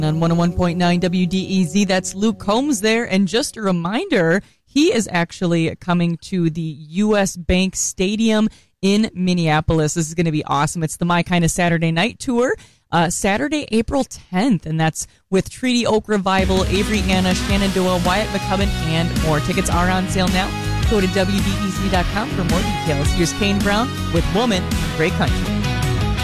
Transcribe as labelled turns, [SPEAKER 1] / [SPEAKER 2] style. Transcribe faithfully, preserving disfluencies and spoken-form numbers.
[SPEAKER 1] On one oh one point nine W D E Z, that's Luke Combs there. And just a reminder, he is actually coming to the U S Bank Stadium in Minneapolis. This is going to be awesome. It's the My Kind of Saturday Night Tour, uh, Saturday, April tenth. And that's with Treaty Oak Revival, Avery Anna, Shenandoah, Wyatt McCubbin, and more. Tickets are on sale now. Go to W D E Z dot com for more details. Here's Kane Brown with Woman, Great Country.